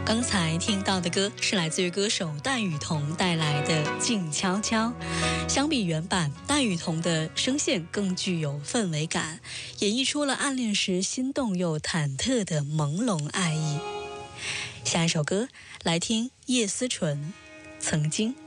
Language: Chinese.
刚才听到的歌是来自于歌手戴雨桐带来的《静悄悄》。相比原版，戴雨桐的声线更具有氛围感，演绎出了暗恋时心动又忐忑的朦胧爱意。下一首歌来听叶思纯《曾经》。